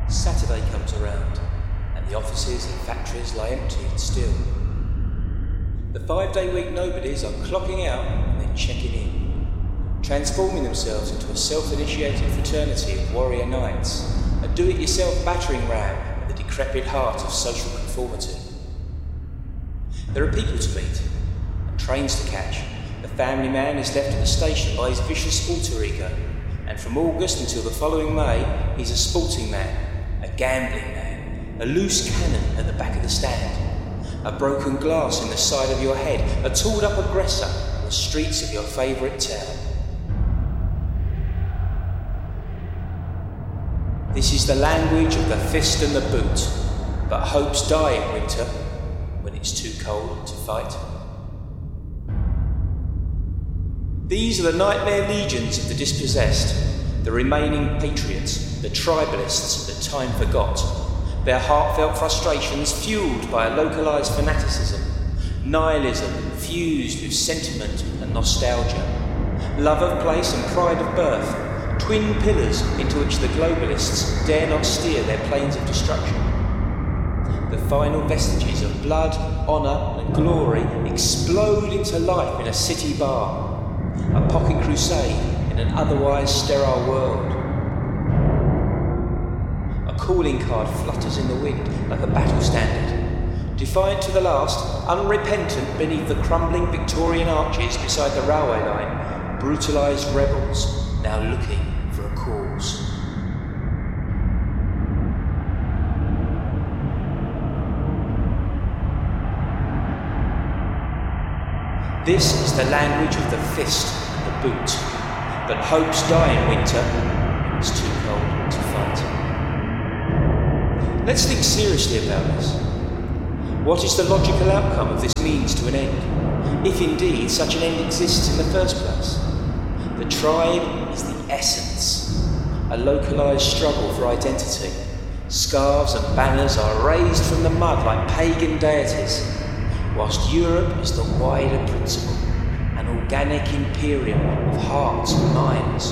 Saturday comes around, and the offices and factories lie empty and still. The 5-day week nobodies are clocking out and then checking in, transforming themselves into a self-initiated fraternity of warrior knights, a do-it-yourself battering ram at the decrepit heart of social conformity. There are people to meet, and trains to catch. The family man is left at the station by his vicious alter ego, and from August until the following May, he's a sporting man, a gambling man, a loose cannon at the back of the stand, a broken glass in the side of your head, a tooled-up aggressor on the streets of your favourite town. This is the language of the fist and the boot, but hopes die in winter when it's too cold to fight. These are the nightmare legions of the dispossessed, the remaining patriots, the tribalists that time forgot, their heartfelt frustrations fueled by a localised fanaticism, nihilism fused with sentiment and nostalgia, love of place and pride of birth, twin pillars into which the globalists dare not steer their planes of destruction. The final vestiges of blood, honour and glory explode into life in a city bar, a pocket crusade in an otherwise sterile world. A calling card flutters in the wind like a battle standard, defiant to the last, unrepentant beneath the crumbling Victorian arches beside the railway line, brutalised rebels now looking for a cause. This is the language of the fist and the boot, but hopes die in winter when it's too cold to fight. Let's think seriously about this. What is the logical outcome of this means to an end, if indeed such an end exists in the first place? The tribe is the essence, a localised struggle for identity. Scarves and banners are raised from the mud like pagan deities, whilst Europe is the wider principle, an organic imperium of hearts and minds.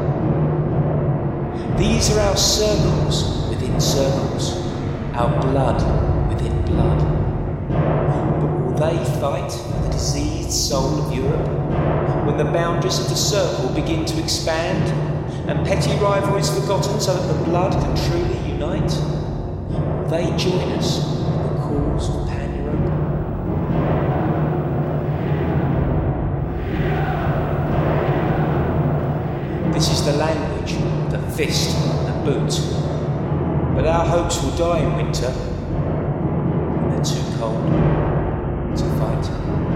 These are our circles within circles, our blood within blood. But will they fight for the diseased soul of Europe when the boundaries of the circle begin to expand and petty rivalries forgotten so that the blood can truly unite? Will they join us in the cause of Pan-Europe? This is the language, the fist, the boot. But our hopes will die in winter when they're too cold